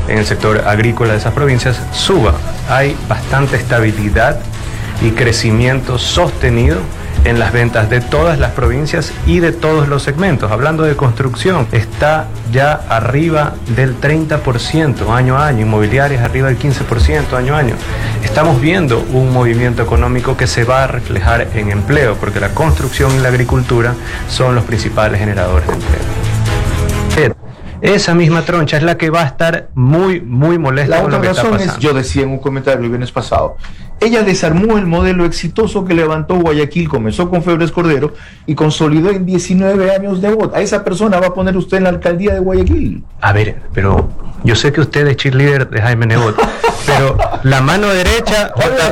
en el sector agrícola de esas provincias suba. Hay bastante estabilidad y crecimiento sostenido en las ventas de todas las provincias y de todos los segmentos. Hablando de construcción, está ya arriba del 30% año a año, inmobiliarias arriba del 15% año a año. Estamos viendo un movimiento económico que se va a reflejar en empleo, porque la construcción y la agricultura son los principales generadores de empleo. Esa misma troncha es la que va a estar muy molesta con lo que está pasando. La otra razón es, yo decía en un comentario el viernes pasado, ella desarmó el modelo exitoso que levantó Guayaquil, comenzó con Febres Cordero y consolidó en 19 años de voto. A esa persona va a poner usted en la alcaldía de Guayaquil. A ver, pero yo sé que usted es cheerleader de Jaime Nebot, pero la mano derecha,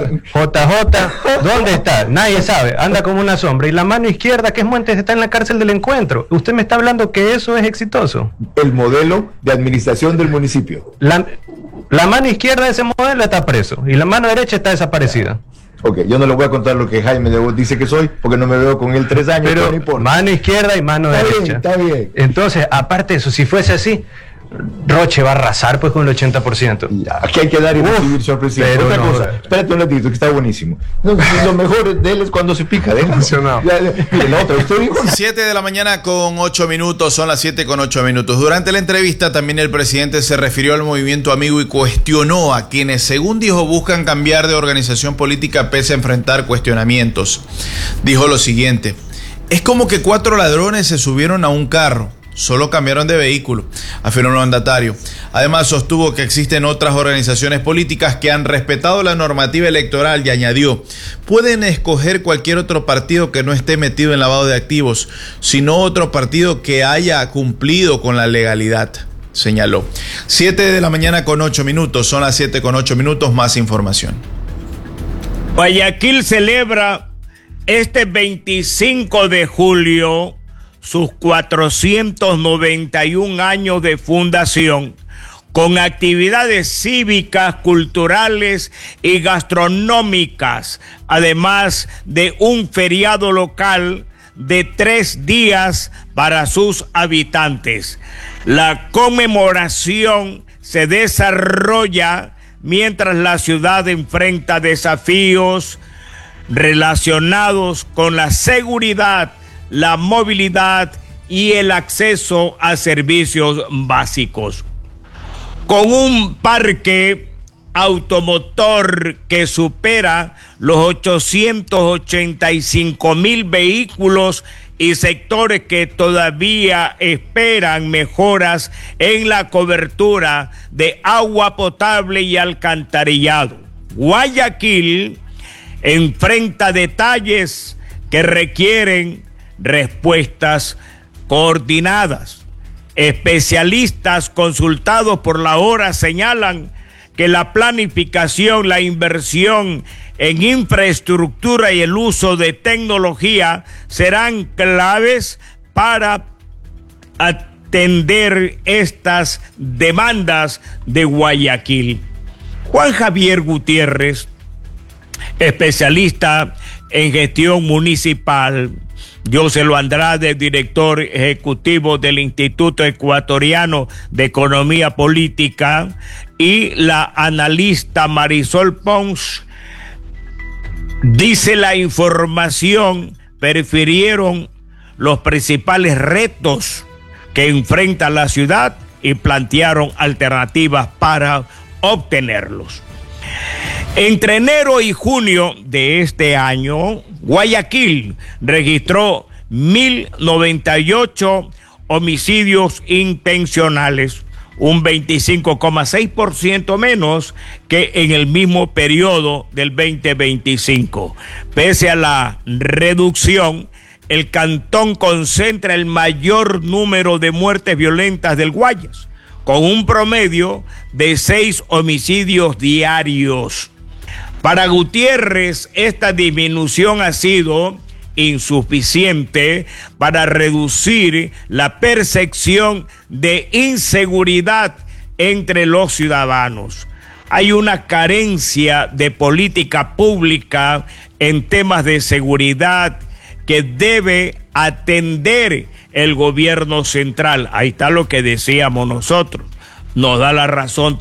JJ, ¿dónde está? Nadie sabe, anda como una sombra. Y la mano izquierda, que es Montes, está en la cárcel del Encuentro. ¿Usted me está hablando que eso es exitoso? El modelo de administración del municipio. La mano izquierda de ese modelo está preso y la mano derecha está desaparecida. Ok, yo no le voy a contar lo que Jaime Nebot dice que soy, porque no me veo con él 3 años. Pero no importa. Mano izquierda y mano derecha. Está bien. Entonces, aparte de eso, si fuese así, Roche va a arrasar pues con el 80%. Ya, aquí hay que dar y recibir, señor presidente. Pero otra no, cosa, espérate un ratito, que está buenísimo. No, lo mejor de él es cuando se pica, déjalo. La otra, usted dijo. 7 de la mañana con 8 minutos, son las 7 con 8 minutos. Durante la entrevista también el presidente se refirió al movimiento amigo y cuestionó a quienes, según dijo, buscan cambiar de organización política pese a enfrentar cuestionamientos. Dijo lo siguiente: es como que 4 ladrones se subieron a un carro, solo cambiaron de vehículo, afirmó el mandatario. Además, sostuvo que existen otras organizaciones políticas que han respetado la normativa electoral y añadió: pueden escoger cualquier otro partido que no esté metido en lavado de activos, sino otro partido que haya cumplido con la legalidad, señaló. 7 de la mañana con 8 minutos, son las 7 con 8 minutos, más información. Guayaquil celebra este 25 de julio sus 491 años de fundación, con actividades cívicas, culturales y gastronómicas, además de un feriado local de 3 días para sus habitantes. La conmemoración se desarrolla mientras la ciudad enfrenta desafíos relacionados con la seguridad, la movilidad y el acceso a servicios básicos. Con un parque automotor que supera los 885,000 vehículos y sectores que todavía esperan mejoras en la cobertura de agua potable y alcantarillado, Guayaquil enfrenta detalles que requieren respuestas coordinadas. Especialistas consultados por la hora señalan que la planificación, la inversión en infraestructura y el uso de tecnología serán claves para atender estas demandas de Guayaquil. Juan Javier Gutiérrez, especialista en gestión municipal, Joselo Andrade, director ejecutivo del Instituto Ecuatoriano de Economía Política, y la analista Marisol Pons, dice la información, prefirieron los principales retos que enfrenta la ciudad y plantearon alternativas para obtenerlos. Entre enero y junio de este año, Guayaquil registró 1.098 homicidios intencionales, un 25,6% menos que en el mismo periodo del 2025. Pese a la reducción, el cantón concentra el mayor número de muertes violentas del Guayas, con un promedio de 6 homicidios diarios. Para Gutiérrez, esta disminución ha sido insuficiente para reducir la percepción de inseguridad entre los ciudadanos. Hay una carencia de política pública en temas de seguridad que debe atender el gobierno central. Ahí está lo que decíamos nosotros. Nos da la razón